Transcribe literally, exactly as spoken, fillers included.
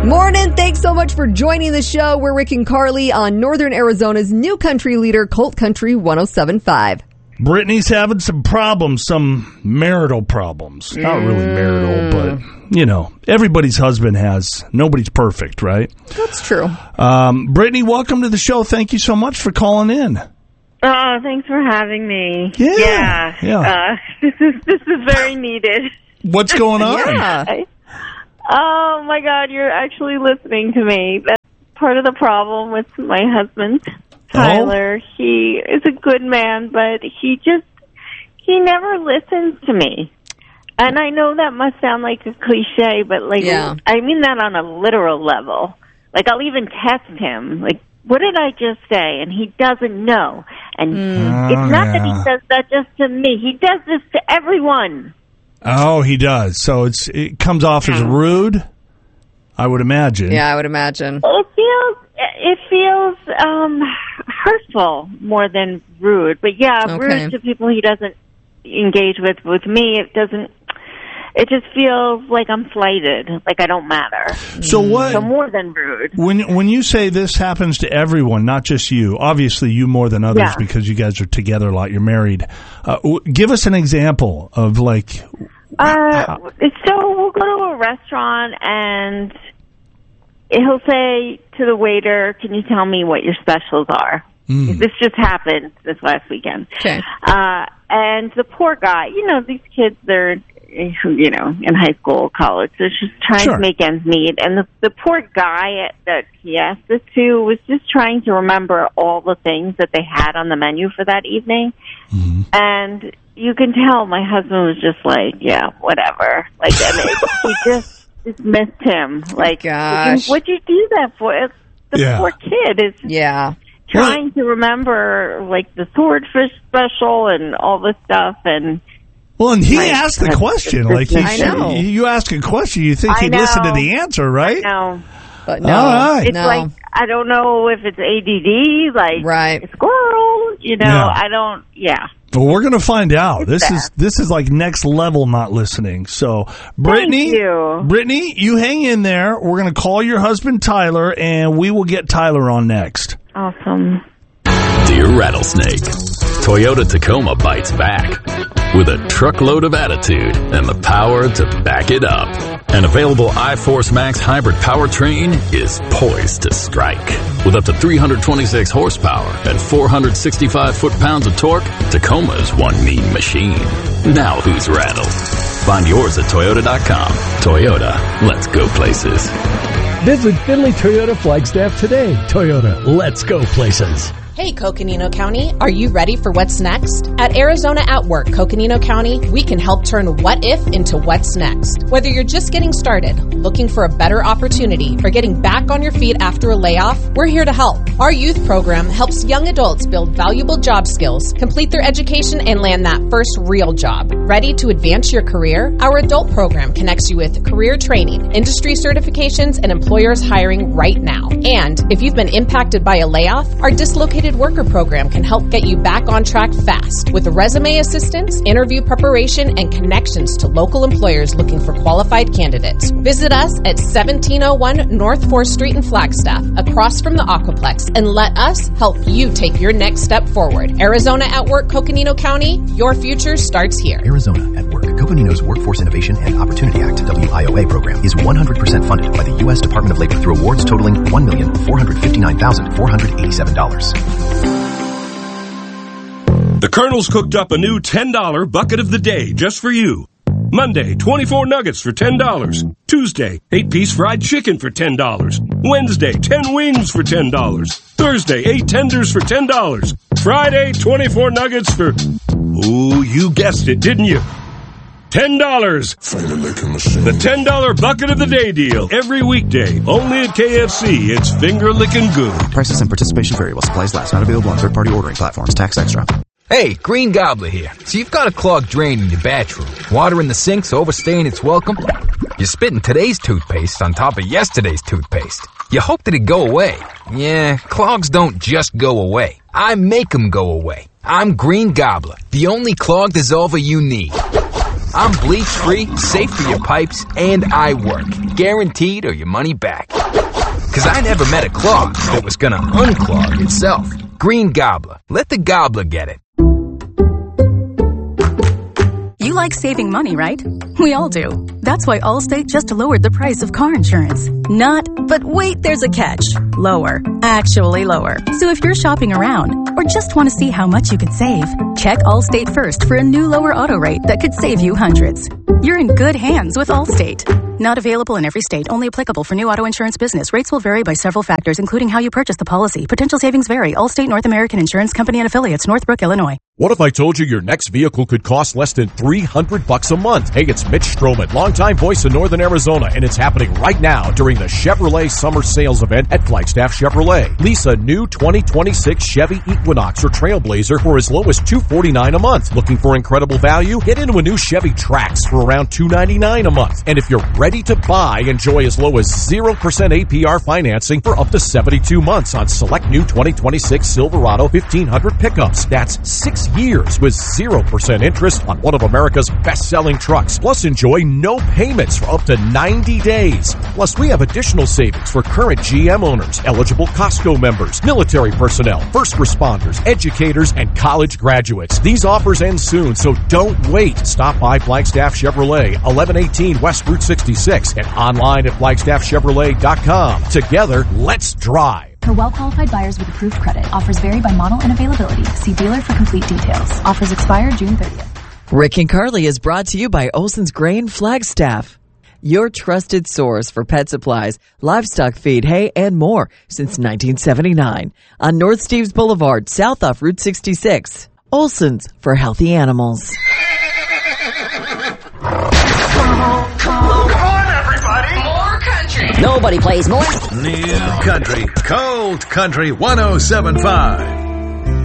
Morning. Thanks so much for joining the show. We're Rick and Carly on Northern Arizona's new country leader, Colt Country one oh seven point five. Brittany's having some problems, some marital problems. Not really marital, but, you know, everybody's husband has. Nobody's perfect, right? That's true. Um, Brittany, welcome to the show. Thank you so much for calling in. Oh, thanks for having me. Yeah. Yeah. yeah. Uh, this is this is very needed. What's going on? Yeah. Oh, my God, you're actually listening to me. That's part of the problem with my husband, Tyler. Oh? He is a good man, but he just, he never listens to me. And I know that must sound like a cliche, but, like, yeah. I mean that on a literal level. Like, I'll even text him, like, what did I just say? And he doesn't know. And mm. it's oh, not yeah. that he does that just to me. He does this to everyone. Oh, he does. So it's it comes off as rude, I would imagine. Yeah, I would imagine. It feels it feels um, hurtful more than rude. But yeah, okay. rude to people he doesn't engage with. With me, it doesn't. It just feels like I'm slighted, like I don't matter. So what? So more than rude. When when you say this happens to everyone, not just you, obviously you more than others yeah. because you guys are together a lot, you're married. Uh, w- give us an example of like. Uh, so we'll go to a restaurant and he'll say to the waiter, "Can you tell me what your specials are?" Mm. This just happened this last weekend. Okay. Uh, and the poor guy, you know, these kids, they're, you know, in high school, college, they're just trying sure. to make ends meet. And the, the poor guy that he asked this to was just trying to remember all the things that they had on the menu for that evening. Mm-hmm. And you can tell my husband was just like, yeah, whatever. Like, and it, he just dismissed him. Like, gosh. what'd you do that for? It's, the yeah. poor kid is yeah. trying what? to remember, like, the swordfish special and all this stuff. And Well, and he right. asked the question. Like he I know. You ask a question, you think I he'd know. listen to the answer, right? No. But no. All right. It's no. like, I don't know if it's A D D, like right. a squirrel, you know, yeah. I don't, yeah. Well, we're going to find out. It's this bad. is this is like next level not listening. So, Brittany, Thank you. Brittany, you hang in there. We're going to call your husband Tyler, and we will get Tyler on next. Awesome. Dear Rattlesnake, Toyota Tacoma bites back with a truckload of attitude and the power to back it up. An available iForce Max hybrid powertrain is poised to strike. With up to three hundred twenty-six horsepower and four hundred sixty-five foot-pounds of torque, Tacoma is one mean machine. Now who's rattled? Find yours at Toyota dot com. Toyota, let's go places. Visit Finley Toyota Flagstaff today. Toyota, let's go places. Hey, Coconino County, are you ready for what's next? At Arizona at Work, Coconino County, we can help turn what if into what's next. Whether you're just getting started, looking for a better opportunity, or getting back on your feet after a layoff, we're here to help. Our youth program helps young adults build valuable job skills, complete their education, and land that first real job. Ready to advance your career? Our adult program connects you with career training, industry certifications, and employers hiring right now. And if you've been impacted by a layoff, our dislocated worker program can help get you back on track fast with resume assistance, interview preparation, and connections to local employers looking for qualified candidates. Visit us at seventeen oh one North fourth Street in Flagstaff, across from the Aquaplex, and let us help you take your next step forward. Arizona at Work, Coconino County, your future starts here. Arizona at Work. Coconino's Workforce Innovation and Opportunity Act W I O A program is one hundred percent funded by the U S Department of Labor through awards totaling one million four hundred fifty-nine thousand four hundred eighty-seven dollars. The Colonel's cooked up a new ten dollar bucket of the day just for you. Monday, twenty-four nuggets for ten dollars. Tuesday, eight piece fried chicken for ten dollars. Wednesday, ten wings for ten dollars. Thursday, eight tenders for ten dollars. Friday, twenty-four nuggets for... Ooh, you guessed it, didn't you? ten dollars. The ten dollar bucket of the day deal. Every weekday. Only at K F C. It's finger-licking good. Prices and participation vary while supplies last. Not available on third-party ordering platforms. Tax extra. Hey, Green Gobbler here. So you've got a clogged drain in your bathroom. Water in the sink's overstaying its welcome. You're spitting today's toothpaste on top of yesterday's toothpaste. You hope that it'd go away. Yeah, clogs don't just go away. I make them go away. I'm Green Gobbler, the only clog dissolver you need. I'm bleach-free, safe for your pipes, and I work. Guaranteed or your money back. Cause I never met a clog that was gonna unclog itself. Green Gobbler. Let the gobbler get it. You like saving money, right? We all do. That's why Allstate just lowered the price of car insurance. Not, but wait, there's a catch. Lower. Actually lower. So if you're shopping around or just want to see how much you could save, check Allstate first for a new lower auto rate that could save you hundreds. You're in good hands with Allstate. Not available in every state. Only applicable for new auto insurance business. Rates will vary by several factors, including how you purchase the policy. Potential savings vary. Allstate North American Insurance Company and affiliates, Northbrook, Illinois. What if I told you your next vehicle could cost less than three hundred bucks a month? Hey, it's Mitch Stroman, longtime voice of Northern Arizona, and it's happening right now during the Chevrolet Summer Sales Event at Flagstaff Chevrolet. Lease a new twenty twenty-six Chevy Equinox or Trailblazer for as low as two hundred forty-nine dollars a month. Looking for incredible value? Get into a new Chevy Trax for around two hundred ninety-nine dollars a month. And if you're ready to buy, enjoy as low as zero percent A P R financing for up to seventy-two months on select new twenty twenty-six Silverado fifteen hundred pickups. That's six years with zero percent interest on one of America's best-selling trucks. Plus, enjoy no payments for up to ninety days. Plus, we have additional savings for current G M owners, eligible Costco members, military personnel, first responders, educators, and college graduates. These offers end soon, so don't wait. Stop by Flagstaff Chevrolet, eleven eighteen West Route sixty-six, and online at flagstaff chevrolet dot com. Together, let's drive. For well-qualified buyers with approved credit, offers vary by model and availability. See dealer for complete details. Offers expire June thirtieth. Rick and Carly is brought to you by Olson's Grain Flagstaff, your trusted source for pet supplies, livestock feed, hay, and more since nineteen seventy-nine. On North Steves Boulevard, south off Route sixty-six. Olson's for healthy animals. Nobody plays more. New Country, Cold Country one oh seven point five.